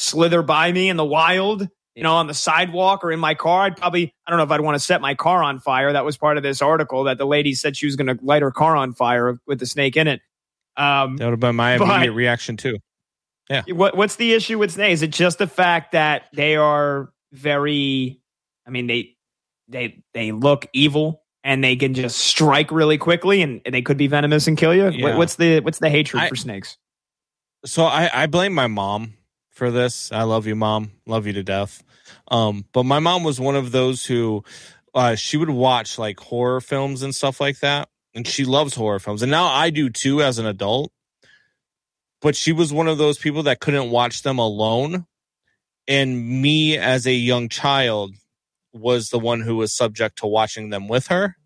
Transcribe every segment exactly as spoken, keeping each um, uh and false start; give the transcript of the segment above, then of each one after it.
slither by me in the wild, you know, on the sidewalk or in my car, I'd probably, I don't know if I'd want to set my car on fire. That was part of this article that the lady said she was going to light her car on fire with the snake in it. Um, that would have been my immediate reaction too. Yeah. What, what's the issue with snakes? Is it just the fact that they are very, I mean, they, they, they look evil and they can just strike really quickly and, and they could be venomous and kill you? Yeah. What, what's the, what's the hatred I, for snakes? So I, I blame my mom for this. I love you, Mom. Love you to death. Um, but my mom was one of those who uh, she would watch like horror films and stuff like that. And she loves horror films. And now I do too as an adult. But she was one of those people that couldn't watch them alone. And me as a young child was the one who was subject to watching them with her.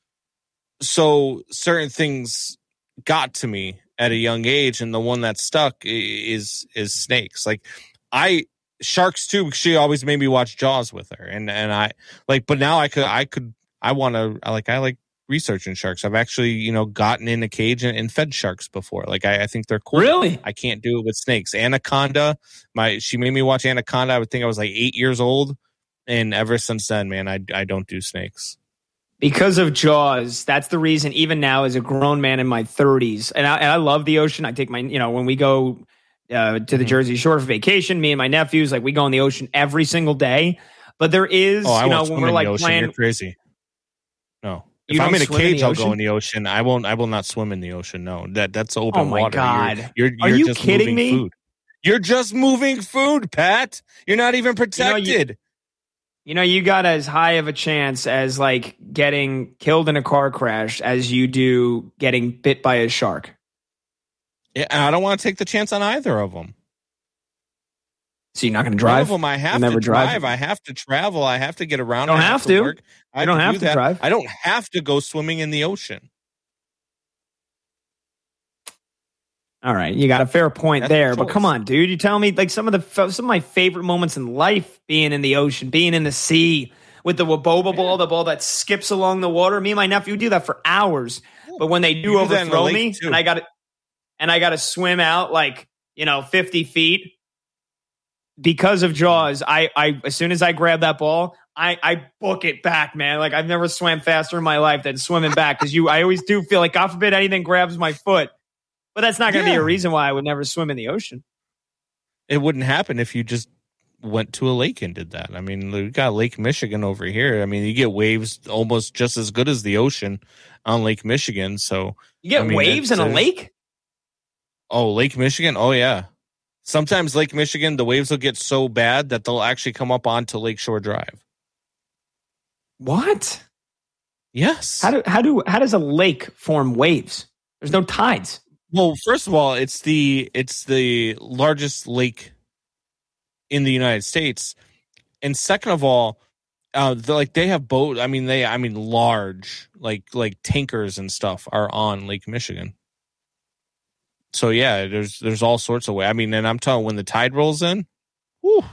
So certain things got to me at a young age. And the one that stuck is is snakes. Like I sharks too, because she always made me watch Jaws with her. And and I like, but now I could I could I want to like I like researching sharks. I've actually, you know, gotten in a cage and, and fed sharks before. Like I, I think they're cool. Really? I can't do it with snakes. Anaconda, my she made me watch Anaconda. I would think I was like eight years old, and ever since then, man, I I don't do snakes because of Jaws. That's the reason. Even now, as a grown man in my thirties, and I, and I love the ocean. I take my, you know, when we go uh, to the mm-hmm. Jersey Shore for vacation, me and my nephews, like we go in the ocean every single day. But there is, oh, I you know, won't when swim we're in like the ocean. playing, You're crazy. No. You if I'm in a cage, in I'll go in the ocean. I won't. I will not swim in the ocean. No, that that's open oh my water. God. You're, you're, Are you're you just kidding moving me? Food. You're just moving food, Pat. You're not even protected. You know, you, you know, you got as high of a chance as like getting killed in a car crash as you do getting bit by a shark. Yeah, I don't want to take the chance on either of them. So you're not going to drive? One of them, I have never to drive. drive. I have to travel. I have to get around. You don't I have, have to. to work. I you don't have to, to that. drive. I don't have to go swimming in the ocean. All right, you got a fair point That's there, the but come on, dude. You tell me like some of the some of my favorite moments in life being in the ocean, being in the sea with the Waboba yeah. ball, the ball that skips along the water. Me and my nephew do that for hours. Yeah. But when they do, do overthrow me, too. and I got to and I got to swim out like you know fifty feet because of Jaws. I I as soon as I grab that ball, I I book it back, man. Like I've never swam faster in my life than swimming back because you. I always do feel like God forbid anything grabs my foot. But that's not going to yeah. be a reason why I would never swim in the ocean. It wouldn't happen if you just went to a lake and did that. I mean, we got Lake Michigan over here. I mean, you get waves almost just as good as the ocean on Lake Michigan. So you get I mean, waves in a lake? Oh, Lake Michigan? Oh, yeah. Sometimes Lake Michigan, the waves will get so bad that they'll actually come up onto Lakeshore Drive. What? Yes. How do how do how does a lake form waves? There's no tides. Well, first of all, it's the it's the largest lake in the United States, and second of all, uh, like they have boat. I mean, they I mean large like like tankers and stuff are on Lake Michigan. So yeah, there's there's all sorts of way. I mean, and I'm telling you, when the tide rolls in, whew.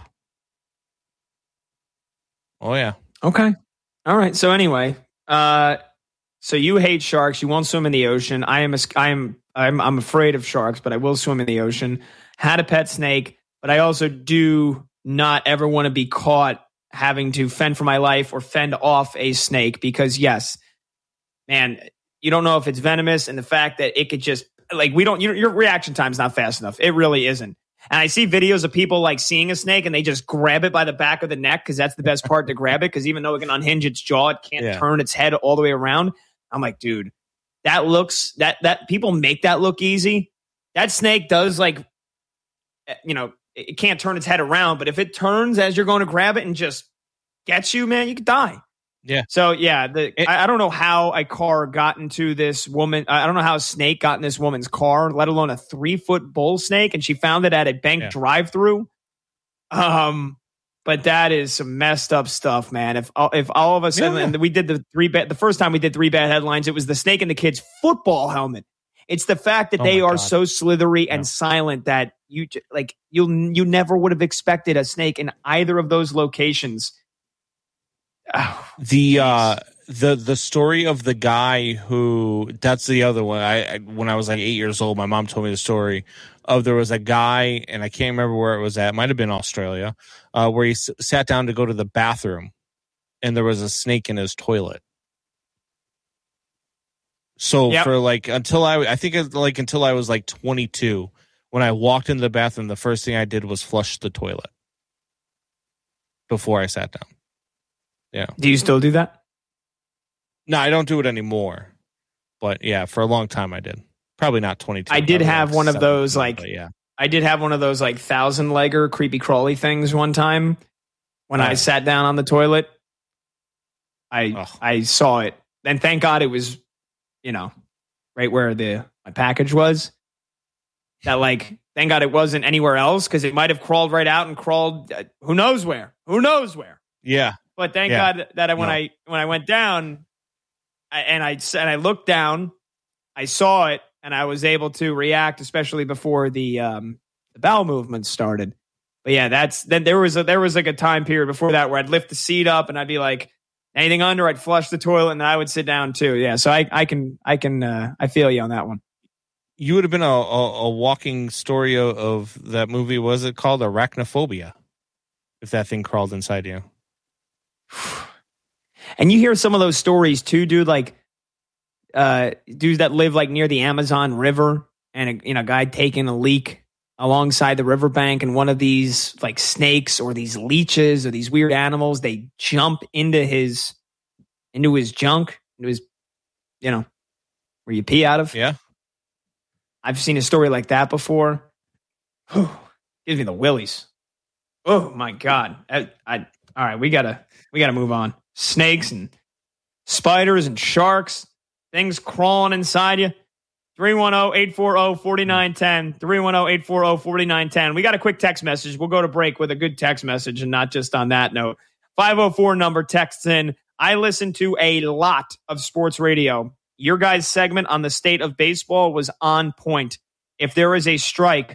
Oh yeah. Okay. All right. So anyway, uh, so you hate sharks. You won't swim in the ocean. I am a, I am. I'm I'm afraid of sharks, but I will swim in the ocean. Had a pet snake, but I also do not ever want to be caught having to fend for my life or fend off a snake because, yes, man, you don't know if it's venomous, and the fact that it could just like we don't. Your, your reaction time is not fast enough. It really isn't. And I see videos of people like seeing a snake and they just grab it by the back of the neck because that's the best part to grab it because even though it can unhinge its jaw, it can't yeah. turn its head all the way around. I'm like, dude. That looks that that people make that look easy. That snake does like, you know, it can't turn its head around, but if it turns as you're going to grab it and just gets you, man, you could die. Yeah. So yeah, the it, I, I don't know how a car got into this woman. I don't know how a snake got in this woman's car, let alone a three foot bull snake, and she found it at a bank yeah. drive-through. Um. But that is some messed up stuff, man. If if all of a sudden, yeah. and we did the three bad, the first time we did three bad headlines, it was the snake in the kid's football helmet. It's the fact that oh they are God. so slithery yeah. and silent that you like you you never would have expected a snake in either of those locations. Oh, the uh, the the story of the guy who that's the other one. I, I when I was like eight years old, my mom told me the story of there was a guy, and I can't remember where it was at. It might have been Australia, uh, where he s- sat down to go to the bathroom, and there was a snake in his toilet. So yep. for like until I, I think it, like until I was like twenty-two, when I walked into the bathroom, the first thing I did was flush the toilet before I sat down. Yeah. Do you still do that? No, I don't do it anymore. But yeah, for a long time I did. Probably not twenty-two. I did have like one of those like yeah. I did have one of those like thousand legger creepy crawly things one time when oh. I sat down on the toilet. I oh. I saw it. And thank God it was, you know, right where the my package was. That like thank God it wasn't anywhere else, because it might have crawled right out and crawled uh, who knows where. Who knows where. Yeah. But thank yeah. God that I, when no. I when I went down I, and I and I looked down, I saw it, and I was able to react, especially before the um, the bowel movement started. But yeah, that's then there was a, there was like a time period before that where I'd lift the seat up and I'd be like, anything under, I'd flush the toilet, and then I would sit down too. Yeah, so I I can I can uh, I feel you on that one. You would have been a, a, a walking story of, of that movie. Was it called Arachnophobia? If that thing crawled inside you. And you hear some of those stories too, dude, like uh, dudes that live like near the Amazon River, and a you know, guy taking a leak alongside the riverbank, and one of these like snakes or these leeches or these weird animals, they jump into his into his junk, into his, you know, where you pee out of. Yeah. I've seen a story like that before. Whew, gives me the willies. Oh my God. I, I all right, we gotta we gotta move on. Snakes and spiders and sharks, things crawling inside you. three one zero, eight four zero, four nine one zero. three one zero, eight four zero, four nine one zero. We got a quick text message. We'll go to break with a good text message and not just on that note. five oh four number texts in. I listen to a lot of sports radio. Your guys' segment on the state of baseball was on point. If there is a strike,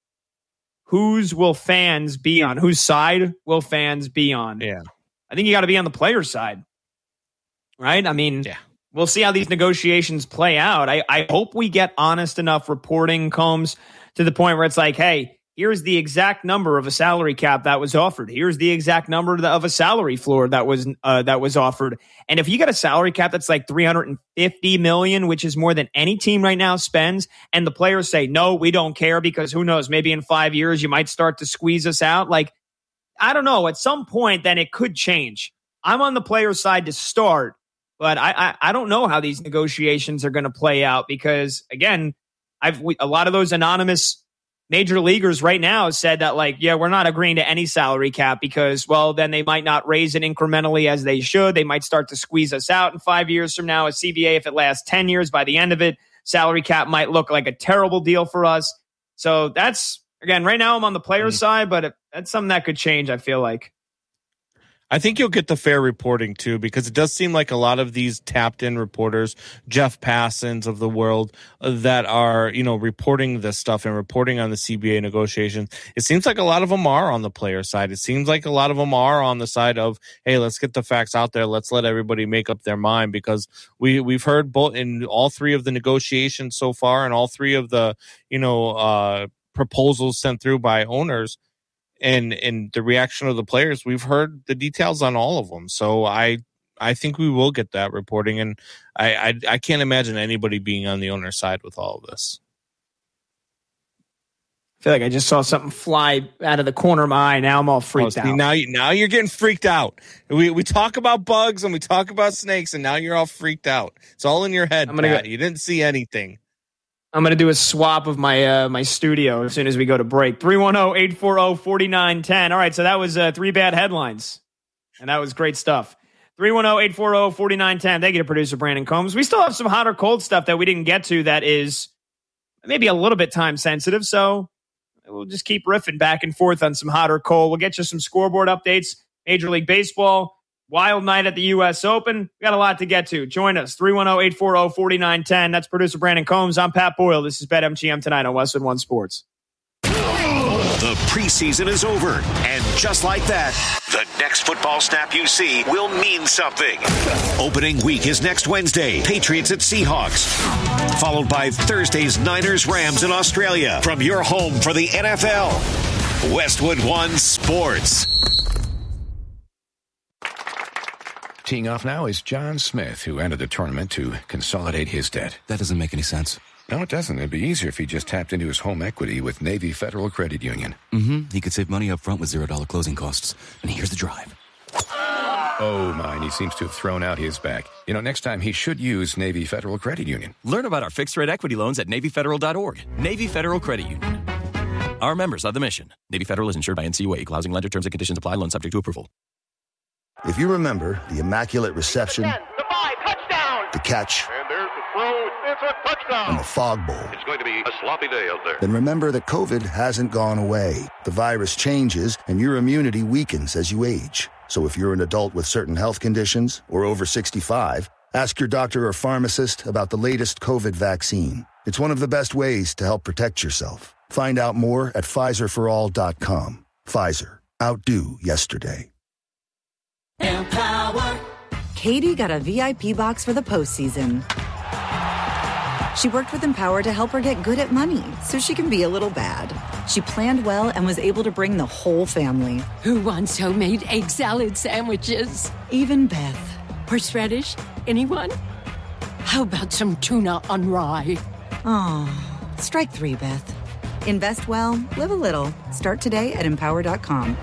whose will fans be on? Whose side will fans be on? Yeah. I think you got to be on the player's side, right? I mean, yeah. We'll see how these negotiations play out. I, I hope we get honest enough reporting, Combs, to the point where it's like, hey, here's the exact number of a salary cap that was offered. Here's the exact number of a salary floor that was uh, that was offered. And if you get a salary cap that's like three hundred fifty million dollars, which is more than any team right now spends, and the players say, no, we don't care because who knows, maybe in five years you might start to squeeze us out. Like, I don't know. At some point, then it could change. I'm on the player's side to start, but I I, I don't know how these negotiations are going to play out because, again, I've we, a lot of those anonymous major leaguers right now said that, like, yeah, we're not agreeing to any salary cap because, well, then they might not raise it incrementally as they should. They might start to squeeze us out in five years from now. A C B A, if it lasts ten years, by the end of it, salary cap might look like a terrible deal for us. So that's, again, right now I'm on the player's mm. side, but it, that's something that could change, I feel like. I think you'll get the fair reporting, too, because it does seem like a lot of these tapped-in reporters, Jeff Passons of the world, uh, that are, you know, reporting this stuff and reporting on the C B A negotiations, it seems like a lot of them are on the player side. It seems like a lot of them are on the side of, hey, let's get the facts out there. Let's let everybody make up their mind, because we, we've heard both in all three of the negotiations so far and all three of the, you know, uh, proposals sent through by owners, and and the reaction of the players, we've heard the details on all of them. So I I think we will get that reporting, and I I, I can't imagine anybody being on the owner's side with all of this. I feel like I just saw something fly out of the corner of my eye. Now I'm all freaked oh, see, out. Now, you, now you're getting freaked out. We we talk about bugs and we talk about snakes, and now you're all freaked out. It's all in your head, I'm gonna Pat. Go- you didn't see anything. I'm going to do a swap of my uh, my studio as soon as we go to break. three one zero, eight four zero, four nine one zero. All right, so that was uh, three bad headlines, and that was great stuff. three one zero, eight four zero, four nine one zero. Thank you to producer Brandon Combs. We still have some hot or cold stuff that we didn't get to that is maybe a little bit time sensitive, so we'll just keep riffing back and forth on some hot or cold. We'll get you some scoreboard updates, Major League Baseball, wild night at the U S Open. We got a lot to get to. Join us, three one zero, eight four zero, four nine one zero. That's producer Brandon Combs. I'm Pat Boyle. This is BetMGM tonight on Westwood One Sports. The preseason is over. And just like that, the next football snap you see will mean something. Opening week is next Wednesday, Patriots at Seahawks. Followed by Thursday's Niners-Rams in Australia. From your home for the N F L, Westwood One Sports. Teeing off now is John Smith, who entered the tournament to consolidate his debt. That doesn't make any sense. No, it doesn't. It'd be easier if he just tapped into his home equity with Navy Federal Credit Union. Mm-hmm. He could save money up front with zero dollar closing costs. And here's the drive. Oh, my, and he seems to have thrown out his back. You know, next time he should use Navy Federal Credit Union. Learn about our fixed-rate equity loans at Navy Federal dot org. Navy Federal Credit Union. Our members of the mission. Navy Federal is insured by N C U A. Equal housing lender. Terms and conditions apply. Loan subject to approval. If you remember the immaculate reception, ten, the, five, touchdown. the catch, and there's the throw, it's a touchdown. and the fog bowl, It's going to be a sloppy day out there. then remember that COVID hasn't gone away. The virus changes, and your immunity weakens as you age. So if you're an adult with certain health conditions or over sixty-five, ask your doctor or pharmacist about the latest COVID vaccine. It's one of the best ways to help protect yourself. Find out more at Pfizer for all dot com. Pfizer. Outdo yesterday. Empower. Katie got a V I P box for the postseason. She worked with Empower to help her get good at money so she can be a little bad. She planned well and was able to bring the whole family. Who wants homemade egg salad sandwiches? Even Beth. Horseradish? Anyone? How about some tuna on rye? Oh, strike three, Beth. Invest well, live a little. Start today at empower dot com.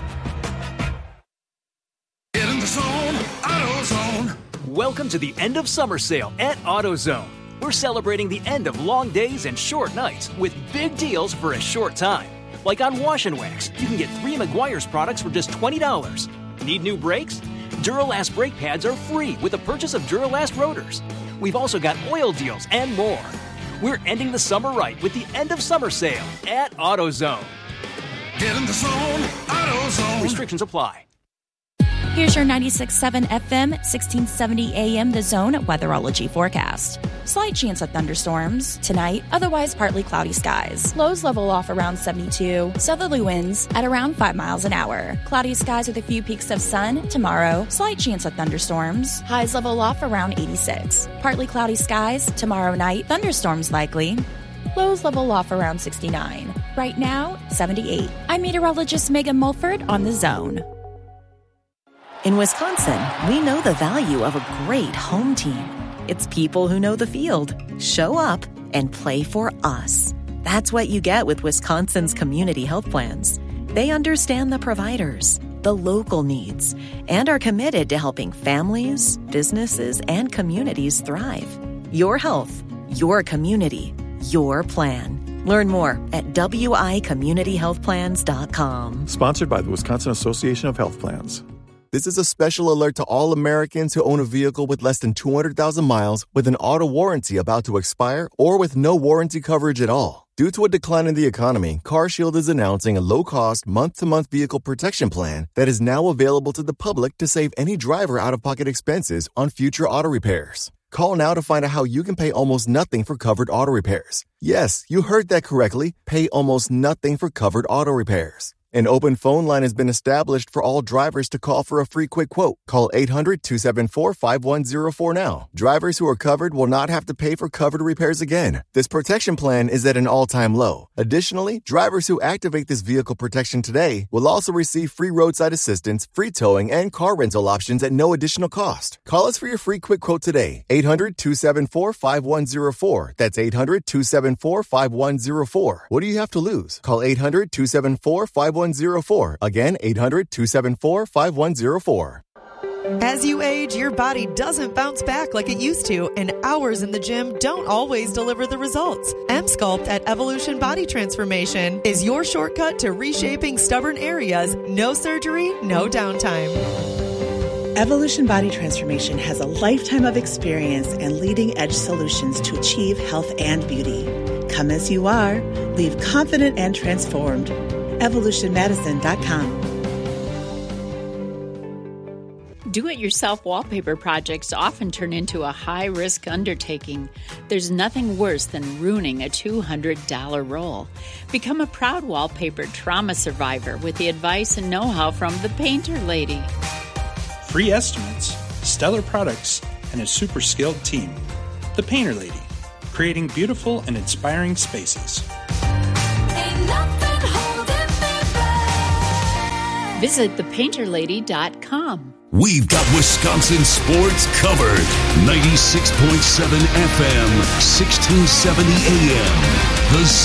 Get in the zone, AutoZone. Welcome to the end of summer sale at AutoZone. We're celebrating the end of long days and short nights with big deals for a short time. Like on Wash and Wax, you can get three Meguiar's products for just twenty dollars. Need new brakes? Duralast brake pads are free with the purchase of Duralast rotors. We've also got oil deals and more. We're ending the summer right with the end of summer sale at AutoZone. Get in the zone, AutoZone. Restrictions apply. Here's your ninety-six point seven F M, sixteen seventy A M The Zone weatherology forecast. Slight chance of thunderstorms tonight, otherwise partly cloudy skies. Lows level off around seventy-two. Southerly winds at around five miles an hour. Cloudy skies with a few peaks of sun tomorrow. Slight chance of thunderstorms. Highs level off around eighty-six. Partly cloudy skies tomorrow night. Thunderstorms likely. Lows level off around sixty-nine. Right now, seventy-eight. I'm meteorologist Megan Mulford on The Zone. In Wisconsin, we know the value of a great home team. It's people who know the field, show up, and play for us. That's what you get with Wisconsin's community health plans. They understand the providers, the local needs, and are committed to helping families, businesses, and communities thrive. Your health, your community, your plan. Learn more at W I community health plans dot com. Sponsored by the Wisconsin Association of Health Plans. This is a special alert to all Americans who own a vehicle with less than two hundred thousand miles with an auto warranty about to expire or with no warranty coverage at all. Due to a decline in the economy, CarShield is announcing a low-cost, month-to-month vehicle protection plan that is now available to the public to save any driver out-of-pocket expenses on future auto repairs. Call now to find out how you can pay almost nothing for covered auto repairs. Yes, you heard that correctly. Pay almost nothing for covered auto repairs. An open phone line has been established for all drivers to call for a free quick quote. Call eight hundred, two seven four, five one zero four now. Drivers who are covered will not have to pay for covered repairs again. This protection plan is at an all-time low. Additionally, drivers who activate this vehicle protection today will also receive free roadside assistance, free towing, and car rental options at no additional cost. Call us for your free quick quote today. eight hundred, two seven four, five one zero four. That's eight hundred, two seven four, five one zero four. What do you have to lose? Call eight hundred, two seven four, five one zero four. Again, eight hundred, two seven four, five one zero four. As you age, your body doesn't bounce back like it used to, and hours in the gym don't always deliver the results. M-Sculpt at Evolution Body Transformation is your shortcut to reshaping stubborn areas. No surgery, no downtime. Evolution Body Transformation has a lifetime of experience and leading-edge solutions to achieve health and beauty. Come as you are, leave confident and transformed. evolution medicine dot com. Do-it-yourself wallpaper projects often turn into a high-risk undertaking. There's nothing worse than ruining a two hundred dollars roll. Become a proud wallpaper trauma survivor with the advice and know-how from the Painter Lady. Free estimates, stellar products, and a super skilled team. The Painter Lady, creating beautiful and inspiring spaces. Visit the painter lady dot com. We've got Wisconsin sports covered. ninety-six point seven F M, sixteen seventy A M. The